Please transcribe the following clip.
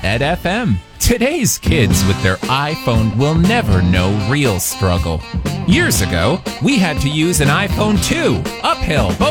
FM. Today's kids with their iPhone will never know real struggle. Years ago, we had to use an iPhone 2, uphill, both